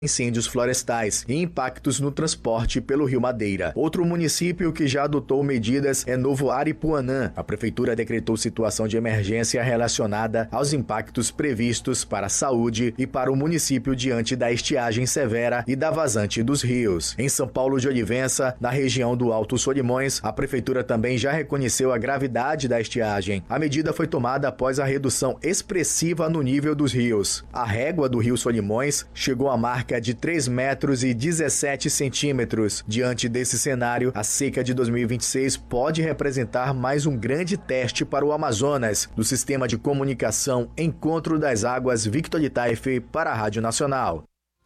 incêndios florestais e impactos no transporte pelo Rio Madeira. Outro município que já adotou medidas é Novo Aripuanã. A prefeitura decretou situação de emergência relacionada aos impactos previstos para a saúde e para o município diante da estiagem severa e da vazante dos rios. Em São Paulo de Olivença, na região do Alto Solimões, a prefeitura também já reconheceu a gravidade da estiagem. A medida foi tomada após a redução expressiva no nível dos rios. A régua do Rio Solimões chegou à marca de 3 metros e 17 centímetros. Diante desse cenário, a seca de 2026 pode representar mais um grande teste para o Amazonas, do sistema de comunicação Encontro das Águas Victor Itaefe para a Rádio Nacional.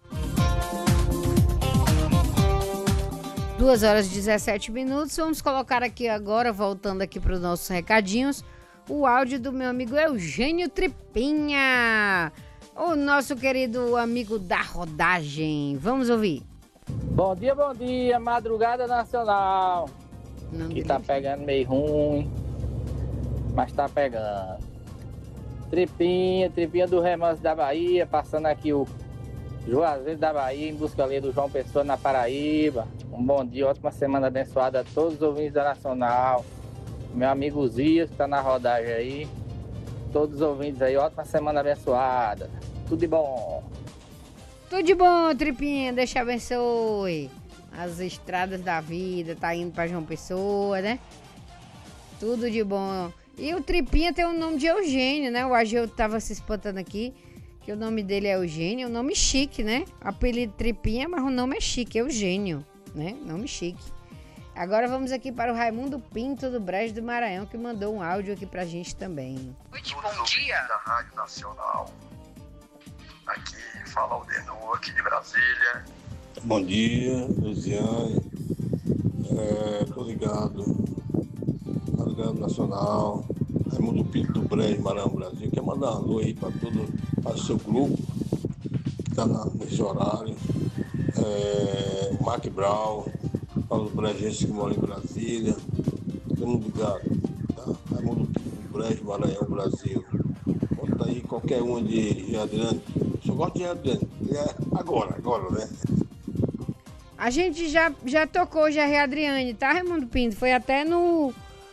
2h17. Vamos colocar aqui agora, voltando aqui para os nossos recadinhos, o áudio do meu amigo Eugênio Tripinha, o nosso querido amigo da rodagem. Vamos ouvir. Bom dia, madrugada nacional. Não que tá pegando meio ruim, mas tá pegando. Tripinha do Remanso da Bahia, passando aqui o Juazeiro da Bahia, em busca ali do João Pessoa na Paraíba. Um bom dia, ótima semana abençoada a todos os ouvintes da Nacional. Meu amigo Zias, que tá na rodagem aí. Todos os ouvintes aí, ótima semana abençoada. Tudo de bom. Tudo de bom, Tripinha, Deus te abençoe. As estradas da vida, tá indo pra João Pessoa, né? Tudo de bom. E o Tripinha tem o nome de Eugênio, né? O Ageu tava se espantando aqui, que o nome dele é Eugênio, um nome chique, né? Apelido Tripinha, mas o nome é chique, Eugênio, né? Nome chique. Agora vamos aqui para o Raimundo Pinto, do Brejo do Maranhão, que mandou um áudio aqui pra gente também. Muito bom dia. Da Rádio Nacional. Aqui fala o Denu, aqui de Brasília. Bom dia, Luziane. Tô ligado. Tá ligado Nacional. Raimundo Pinto do Brejo, Maranhão, Brasil. Quer mandar um alô aí para todo o seu grupo que tá nesse horário. O Mark Brown, para os brejenses que moram em Brasília. Todo mundo ligado, tá? Raimundo Pinto do Brejo, Maranhão, Brasil. Conta aí qualquer um de Adriano. Só gosto de Adriano. Agora, né? A gente já tocou Gerry Adriane, tá, Raimundo Pinto? Foi até no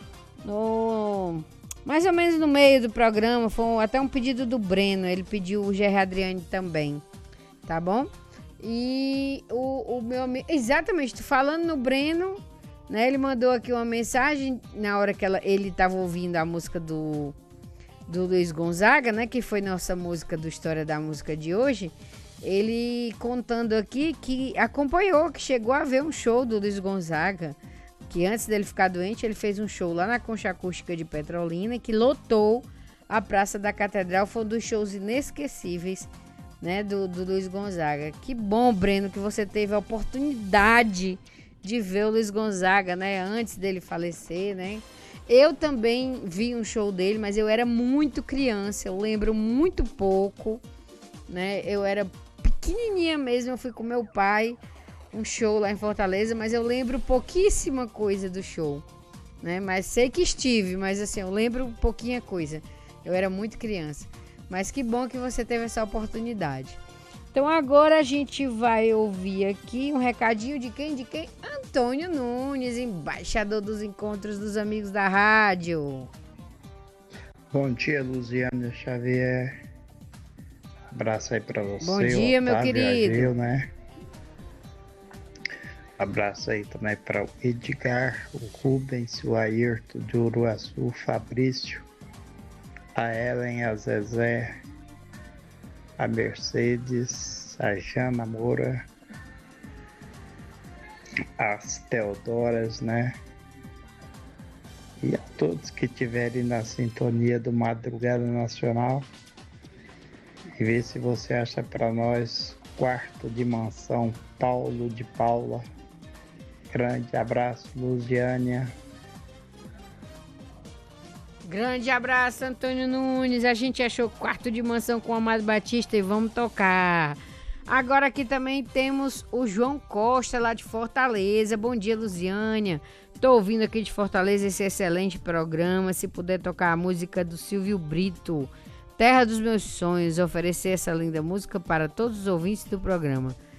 mais ou menos no meio do programa, foi até um pedido do Breno, ele pediu o Gerry Adriane também, tá bom? E o meu amigo, exatamente, falando no Breno, né, ele mandou aqui uma mensagem na hora que ele tava ouvindo a música do Luiz Gonzaga, né, que foi nossa música do História da Música de hoje. Ele contando aqui que acompanhou, que chegou a ver um show do Luiz Gonzaga, que antes dele ficar doente, ele fez um show lá na Concha Acústica de Petrolina, que lotou a Praça da Catedral. Foi um dos shows inesquecíveis, né, do Luiz Gonzaga. Que bom, Breno, que você teve a oportunidade de ver o Luiz Gonzaga, né, antes dele falecer, né? Eu também vi um show dele, mas eu era muito criança, eu lembro muito pouco, né? Eu era pequenininha mesmo, eu fui com meu pai, um show lá em Fortaleza, mas eu lembro pouquíssima coisa do show, né? Mas sei que estive, mas assim, eu lembro pouquinha coisa. Eu era muito criança. Mas que bom que você teve essa oportunidade. Então agora a gente vai ouvir aqui um recadinho de quem? De quem? Antônio Nunes, embaixador dos encontros dos amigos da rádio. Bom dia, Luziane Xavier. Abraço aí pra você. Bom dia, meu querido. Ageu, né? Abraço aí também para o Edgar, o Rubens, o Ayrton de Uruaçu, o Fabrício, a Ellen, a Zezé, a Mercedes, a Jana Moura, as Teodoras, né? E a todos que estiverem na sintonia do Madrugada Nacional. E ver se você acha para nós Quarto de Mansão, Paulo de Paula. Grande abraço, Luziânia. Grande abraço, Antônio Nunes. A gente achou Quarto de Mansão com o Amado Batista e vamos tocar. Agora aqui também temos o João Costa, lá de Fortaleza. Bom dia, Luziânia. Tô ouvindo aqui de Fortaleza esse excelente programa. Se puder tocar a música do Silvio Brito, Terra dos Meus Sonhos, oferecer essa linda música para todos os ouvintes do programa.